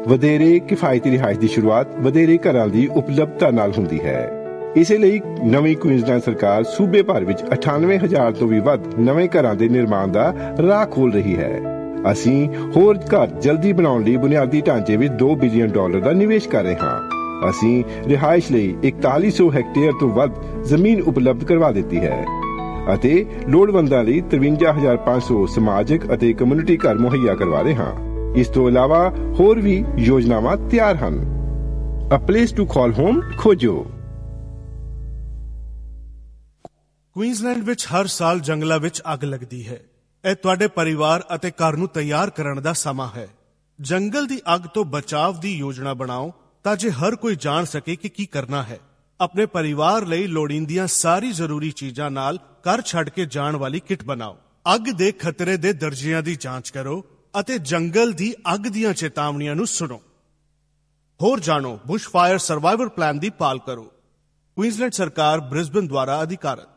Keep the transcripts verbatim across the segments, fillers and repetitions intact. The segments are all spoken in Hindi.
ਵਧੇਰੇ ਕਿਫਾਇਤੀ ਰਿਹਾਇਸ਼ ਦੀ ਸ਼ੁਰੂਆਤ ਵਧੇਰੇ ਘਰਾਂ ਦੀ ਉਪਲਬਧਤਾ ਨਾਲ ਹੁੰਦੀ ਹੈ। ਇਸੇ ਲਈ ਨਵੀਂ ਕੁਈਨਜ਼ਲੈਂਡ ਸਰਕਾਰ ਸੂਬੇ ਭਰ ਵਿੱਚ ਅਠਾਨਵੇਂ ਹਜ਼ਾਰ ਤੋਂ ਵੀ ਵੱਧ ਨਵੇਂ ਘਰਾਂ ਦੇ ਨਿਰਮਾਣ ਦਾ ਰਾਹ ਖੋਲ ਰਹੀ ਹੈ। ਅਸੀਂ ਹੋਰ ਘਰ ਜਲਦੀ ਬਣਾਉਣ ਲਈ ਬੁਨਿਆਦੀ ਢਾਂਚੇ ਵਿੱਚ ਦੋ ਬਿਲੀਅਨ ਡਾਲਰ ਦਾ ਨਿਵੇਸ਼ ਕਰ ਰਹੇ ਹਾਂ। ਅਸੀਂ ਰਿਹਾਇਸ਼ ਲਈ ਇਕਤਾਲੀ ਸੌ ਹੈਕਟੇਅਰ ਤੋਂ ਵੱਧ ਜ਼ਮੀਨ ਉਪਲਬਧ ਕਰਵਾ ਦਿੱਤੀ ਹੈ ਅਤੇ ਲੋੜਵੰਦਾਂ ਲਈ ਤਰਵੰਜਾ ਹਜ਼ਾਰ ਪੰਜ ਸੌ ਸਮਾਜਿਕ ਅਤੇ ਕਮਿਊਨਿਟੀ ਘਰ ਮੁਹੱਈਆ ਕਰਵਾ ਰਹੇ ਹਾਂ। ਇਸ ਤੋਂ ਇਲਾਵਾ ਹੋਰ ਵੀ ਯੋਜਨਾਵਾਂ ਤਿਆਰ ਹਨ। A place to call home ਖੋਜੋ। ਕੁਈਨਜ਼ਲੈਂਡ ਵਿੱਚ ਹਰ ਸਾਲ ਜੰਗਲਾਂ ਵਿੱਚ ਅੱਗ ਲੱਗਦੀ ਹੈ। ਇਹ ਤੁਹਾਡੇ ਪਰਿਵਾਰ ਅਤੇ ਘਰ ਨੂੰ ਤਿਆਰ ਕਰਨ ਦਾ ਸਮਾਂ ਹੈ। ਜੰਗਲ ਦੀ ਅੱਗ ਤੋਂ ਬਚਾਵ ਦੀ ਯੋਜਨਾ ਬਣਾਓ ਤਾਂ ਜੇ ਹਰ ਕੋਈ ਜਾਣ ਸਕੇ ਕਿ ਕੀ ਕਰਨਾ ਹੈ। ਆਪਣੇ ਪਰਿਵਾਰ ਲਈ ਲੋੜੀਂਦੀਆਂ ਸਾਰੀ ਜ਼ਰੂਰੀ ਚੀਜ਼ਾਂ ਨਾਲ ਘਰ ਛੱਡ ਕੇ ਜਾਣ ਵਾਲੀ ਕਿੱਟ ਬਣਾਓ। ਅੱਗ ਦੇ ਖਤਰੇ ਦੇ ਦਰਜਿਆਂ ਦੀ ਜਾਂਚ ਕਰੋ ਅਤੇ ਜੰਗਲ ਦੀ ਅੱਗ ਦੀਆਂ ਚੇਤਾਵਨੀਆਂ ਨੂੰ ਸੁਣੋ। ਹੋਰ ਜਾਣੋ, ਬੁਸ਼ ਫਾਇਰ ਸਰਵਾਈਵਲ ਪਲਾਨ ਦੀ ਪਾਲ ਕਰੋ। ਕੁਈਨਜ਼ਲੈਂਡ ਸਰਕਾਰ, ब्रिस्बेन द्वारा अधिकारत।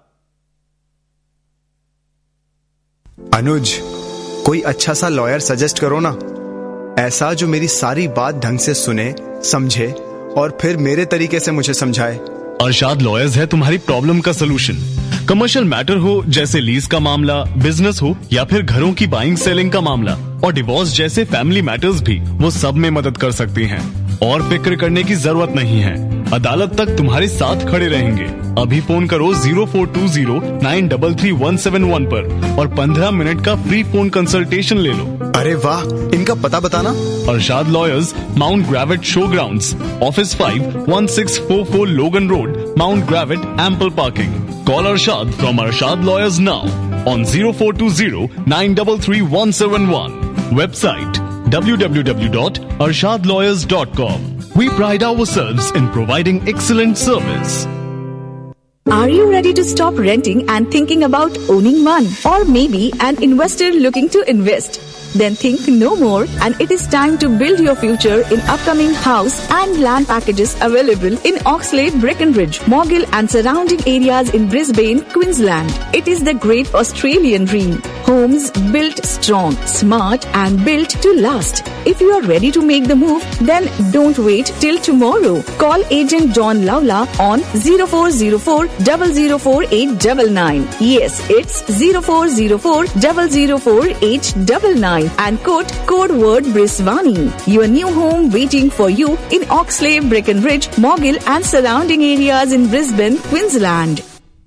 अनुज, कोई अच्छा सा लॉयर सजेस्ट करो ना, ऐसा जो मेरी सारी बात ढंग से सुने, समझे और फिर मेरे तरीके से मुझे समझाए। अरशाद लॉयर्स है तुम्हारी प्रॉब्लम का सलूशन। कमर्शियल मैटर हो जैसे लीज का मामला, बिजनेस हो या फिर घरों की बाइंग सेलिंग का मामला और डिवोर्स जैसे फैमिली मैटर्स भी, वो सब में मदद कर सकते हैं और फिक्र करने की जरूरत नहीं है। अदालत तक तुम्हारे साथ खड़े रहेंगे। अभी फोन करो zero four to zero nine double three one seven one पर और पंद्रह मिनट का फ्री फोन कंसल्टेशन ले लो। अरे वाह, इनका पता बताना। Arshad lawyers, mount ग्रेविट show grounds, office five one six four four लोगन road, mount ग्रेविट, ample parking. Call Arshad from Arshad Lawyers now on zero four two zero nine three three one seven one. Website w w w dot arshad lawyers dot com. We pride ourselves in providing excellent service. Are you ready to stop renting and thinking about owning one? Or maybe an investor looking to invest? Then think no more, and it is time to build your future in upcoming house and land packages available in Oxlade, Breckenridge, Morgill and surrounding areas in Brisbane, Queensland. It is the great Australian dream. Homes built strong, smart and built to last. If you are ready to make the move, then don't wait till tomorrow. Call agent John Lawla on zero four zero four zero zero four eight nine nine. Yes, it's zero four zero four zero zero four eight nine nine. And quote code word Brisbane. Your new home waiting for you in Oxlade, Breckenridge, Morgill and surrounding areas in Brisbane, Queensland.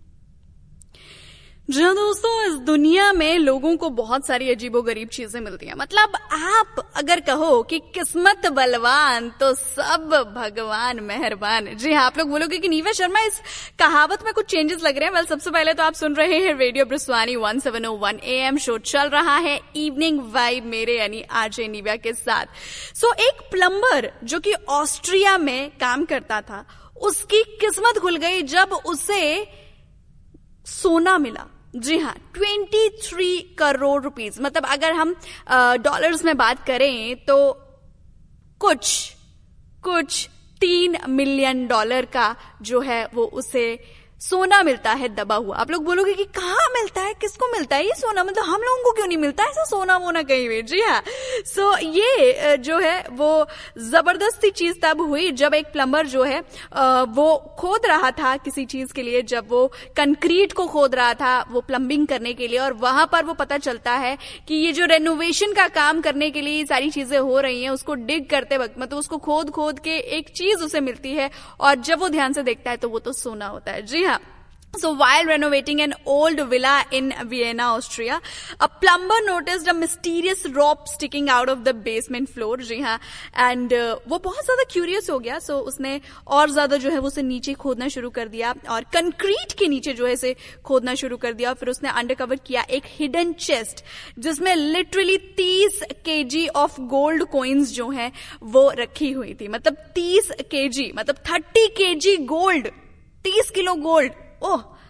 जी हाँ दोस्तों, इस दुनिया में लोगों को बहुत सारी अजीबोगरीब चीजें मिलती हैं। मतलब आप अगर कहो कि किस्मत बलवान तो सब भगवान मेहरबान। जी हाँ, आप लोग बोलोगे कि नीवा शर्मा, इस कहावत में कुछ चेंजेस लग रहे हैं। वेल, सबसे पहले तो आप सुन रहे हैं radio ब्रिस्वानी one seven O one A M. Show चल रहा है इवनिंग वाइब मेरे यानी आरजे नीवा के साथ। सो so, एक प्लम्बर जो कि ऑस्ट्रिया में काम करता था, उसकी किस्मत खुल गई जब उसे सोना मिला। जी हाँ, तेईस करोड़ रुपीस। मतलब अगर हम डॉलर्स में बात करें तो कुछ कुछ तीन मिलियन डॉलर का जो है वो उसे सोना मिलता है दबा हुआ। आप लोग बोलोगे कि कहाँ मिलता है, किसको मिलता है ये सोना? मतलब हम लोगों को क्यों नहीं मिलता ऐसा सोना वोना कहीं भी। जी हाँ, सो ये जो है वो जबरदस्ती चीज तब हुई जब एक प्लम्बर जो है वो खोद रहा था किसी चीज के लिए। जब वो कंक्रीट को खोद रहा था वो प्लम्बिंग करने के लिए, और वहां पर वो पता चलता है कि ये जो रेनोवेशन का काम करने के लिए सारी चीजें हो रही हैं, उसको डिग करते वक्त मतलब उसको खोद खोद के एक चीज उसे मिलती है, और जब वो ध्यान से देखता है तो वो तो सोना होता है। जी हाँ, so while renovating an old villa in Vienna, Austria, a plumber noticed a mysterious rope sticking out of the basement floor. जी हाँ, and uh, वो बहुत ज्यादा क्यूरियस हो गया। so उसने और ज्यादा जो है वो उसे नीचे खोदना शुरू कर दिया और कंक्रीट के नीचे जो है इसे खोदना शुरू कर दिया। फिर उसने अंडरकवर किया एक हिडन चेस्ट जिसमें लिटरली तीस केजी ऑफ गोल्ड कॉइन्स जो है वो रखी हुई थी। मतलब तीस केजी मतलब थर्टी केजी गोल्ड, तीस kilo gold. Oh,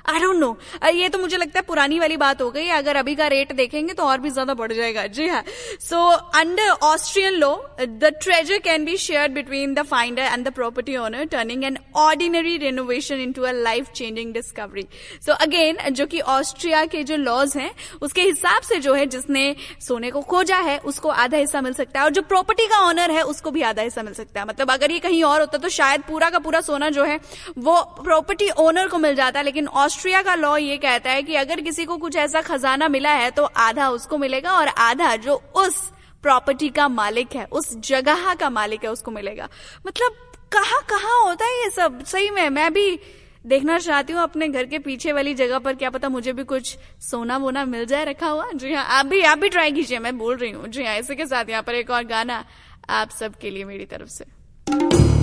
I don't know, ये तो मुझे लगता है पुरानी वाली बात हो गई। अगर अभी का रेट देखेंगे तो और भी ज्यादा बढ़ जाएगा। जी हाँ, so under Austrian law the treasure can be shared between the finder and the property owner, turning an ordinary renovation into a life changing discovery. So again, जो कि ऑस्ट्रिया के जो लॉज हैं उसके हिसाब से जो है जिसने सोने को खोजा है उसको आधा हिस्सा मिल सकता है, और जो प्रॉपर्टी का ओनर है उसको भी आधा हिस्सा मिल सकता है। मतलब अगर ये कहीं और होता तो शायद पूरा का पूरा सोना जो है वो प्रॉपर्टी ओनर को मिल जाता है, लेकिन ऑस्ट्रिया का लॉ ये कहता है कि अगर किसी को कुछ ऐसा खजाना मिला है तो आधा उसको मिलेगा और आधा जो उस प्रॉपर्टी का मालिक है, उस जगह का मालिक है, उसको मिलेगा। मतलब कहां कहां होता है ये सब। सही में मैं भी देखना चाहती हूँ अपने घर के पीछे वाली जगह पर, क्या पता मुझे भी कुछ सोना वोना मिल जाए रखा हुआ। जी हाँ, आप भी आप भी ट्राई कीजिए, मैं बोल रही हूँ। जी हाँ, इसी के साथ यहाँ पर एक और गाना आप सबके लिए मेरी तरफ से।